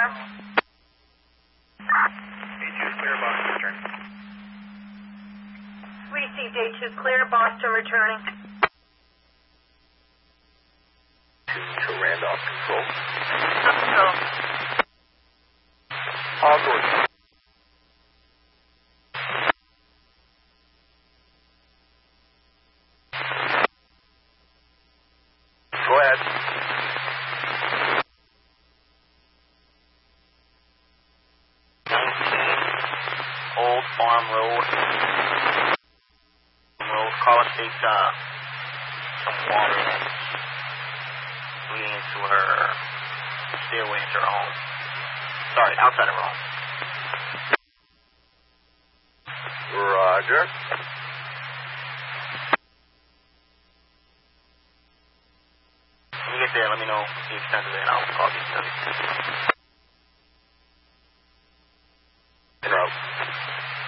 Farm. A2 is clear, Boston return. Received A2 clear, Boston returning. To Randolph Control. Control. Onboard. Go ahead. Old Farm Road. Caller takes some water that's leading into her stairway into her home. Sorry, outside of her home. Roger. When you get there, let me know the extent of it, and I'll call you.